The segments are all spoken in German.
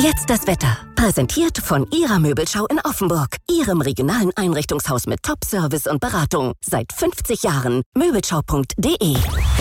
Jetzt das Wetter. Präsentiert von Ihrer Möbelschau in Offenburg. Ihrem regionalen Einrichtungshaus mit Top-Service und Beratung. Seit 50 Jahren. Möbelschau.de.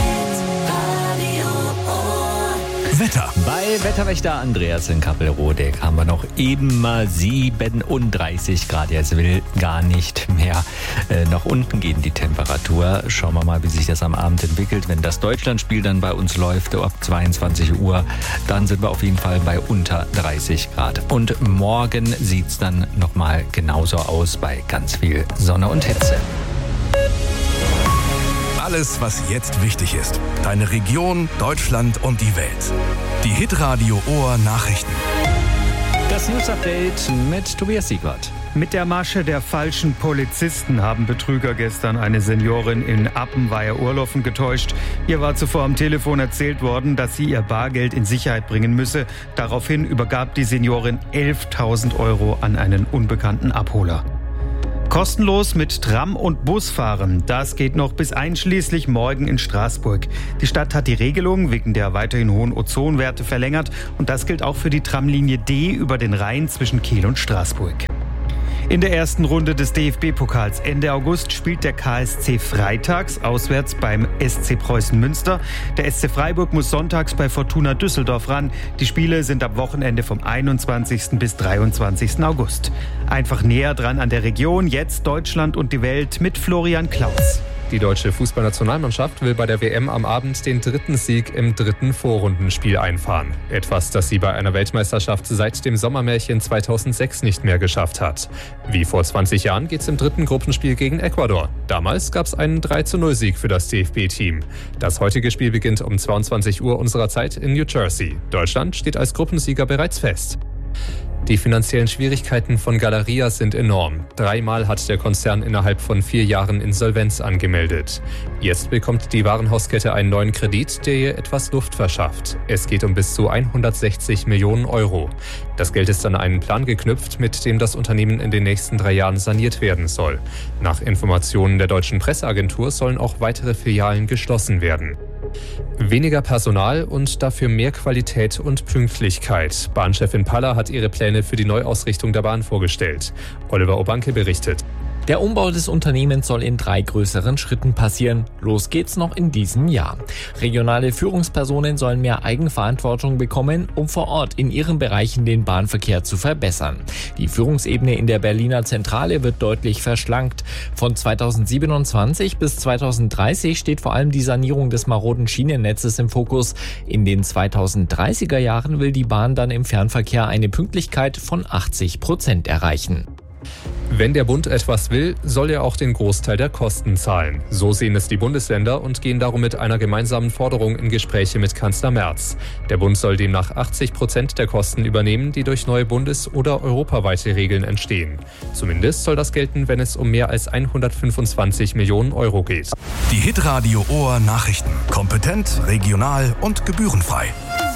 Wetter. Bei Wetterwächter Andreas in Kappelrodeck haben wir noch eben mal 37 Grad. Jetzt will gar nicht mehr nach unten gehen die Temperatur. Schauen wir mal, wie sich das am Abend entwickelt. Wenn das Deutschlandspiel dann bei uns läuft ab 22 Uhr, dann sind wir auf jeden Fall bei unter 30 Grad. Und morgen sieht es dann nochmal genauso aus bei ganz viel Sonne und Hitze. Alles, was jetzt wichtig ist. Deine Region, Deutschland und die Welt. Die Hitradio Ohr Nachrichten. Das News Update mit Tobias Siegwart. Mit der Masche der falschen Polizisten haben Betrüger gestern eine Seniorin in Appenweier-Urloffen getäuscht. Ihr war zuvor am Telefon erzählt worden, dass sie ihr Bargeld in Sicherheit bringen müsse. Daraufhin übergab die Seniorin 11.000 Euro an einen unbekannten Abholer. Kostenlos mit Tram und Bus fahren. Das geht noch bis einschließlich morgen in Straßburg. Die Stadt hat die Regelung wegen der weiterhin hohen Ozonwerte verlängert. Und das gilt auch für die Tramlinie D über den Rhein zwischen Kehl und Straßburg. In der ersten Runde des DFB-Pokals Ende August spielt der KSC freitags auswärts beim SC Preußen Münster. Der SC Freiburg muss sonntags bei Fortuna Düsseldorf ran. Die Spiele sind am Wochenende vom 21. bis 23. August. Einfach näher dran an der Region, jetzt Deutschland und die Welt mit Florian Klaus. Die deutsche Fußballnationalmannschaft will bei der WM am Abend den dritten Sieg im dritten Vorrundenspiel einfahren. Etwas, das sie bei einer Weltmeisterschaft seit dem Sommermärchen 2006 nicht mehr geschafft hat. Wie vor 20 Jahren geht's im dritten Gruppenspiel gegen Ecuador. Damals gab's einen 3:0-Sieg für das DFB-Team. Das heutige Spiel beginnt um 22 Uhr unserer Zeit in New Jersey. Deutschland steht als Gruppensieger bereits fest. Die finanziellen Schwierigkeiten von Galeria sind enorm. 3-mal hat der Konzern innerhalb von 4 Jahren Insolvenz angemeldet. Jetzt bekommt die Warenhauskette einen neuen Kredit, der ihr etwas Luft verschafft. Es geht um bis zu 160 Millionen Euro. Das Geld ist an einen Plan geknüpft, mit dem das Unternehmen in den nächsten 3 Jahren saniert werden soll. Nach Informationen der deutschen Presseagentur sollen auch weitere Filialen geschlossen werden. Weniger Personal und dafür mehr Qualität und Pünktlichkeit. Bahnchefin Paller hat ihre Pläne für die Neuausrichtung der Bahn vorgestellt. Oliver Obanke berichtet. Der Umbau des Unternehmens soll in 3 größeren Schritten passieren. Los geht's noch in diesem Jahr. Regionale Führungspersonen sollen mehr Eigenverantwortung bekommen, um vor Ort in ihren Bereichen den Bahnverkehr zu verbessern. Die Führungsebene in der Berliner Zentrale wird deutlich verschlankt. Von 2027 bis 2030 steht vor allem die Sanierung des maroden Schienennetzes im Fokus. In den 2030er Jahren will die Bahn dann im Fernverkehr eine Pünktlichkeit von 80% erreichen. Wenn der Bund etwas will, soll er auch den Großteil der Kosten zahlen. So sehen es die Bundesländer und gehen darum mit einer gemeinsamen Forderung in Gespräche mit Kanzler Merz. Der Bund soll demnach 80% der Kosten übernehmen, die durch neue bundes- oder europaweite Regeln entstehen. Zumindest soll das gelten, wenn es um mehr als 125 Millionen Euro geht. Die Hitradio Ohr Nachrichten. Kompetent, regional und gebührenfrei.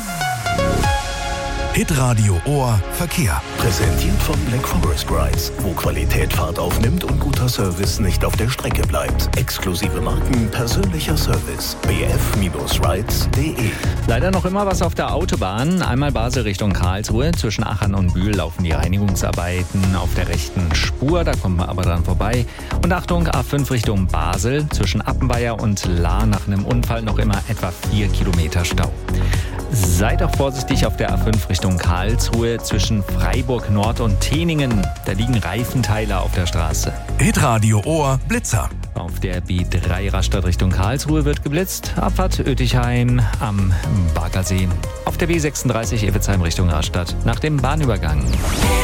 Hitradio Ohr Verkehr. Präsentiert von Black Forest Rides, wo Qualität Fahrt aufnimmt und guter Service nicht auf der Strecke bleibt. Exklusive Marken, persönlicher Service. bf-rides.de. Leider noch immer was auf der Autobahn. Einmal Basel Richtung Karlsruhe. Zwischen Aachen und Bühl laufen die Reinigungsarbeiten auf der rechten Spur. Da kommt man aber dran vorbei. Und Achtung, A5 Richtung Basel. Zwischen Appenweier und Lahr nach einem Unfall noch immer etwa 4 Kilometer Stau. Seid auch vorsichtig auf der A5 Richtung Karlsruhe zwischen Freiburg Nord und Teningen. Da liegen Reifenteile auf der Straße. Hitradio Ohr Blitzer. Auf der B3 Rastatt Richtung Karlsruhe wird geblitzt. Abfahrt Oetichheim am Baggersee. Auf der B36 Evelsheim Richtung Rastatt nach dem Bahnübergang.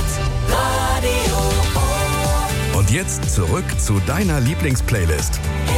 Und jetzt zurück zu deiner Lieblingsplaylist.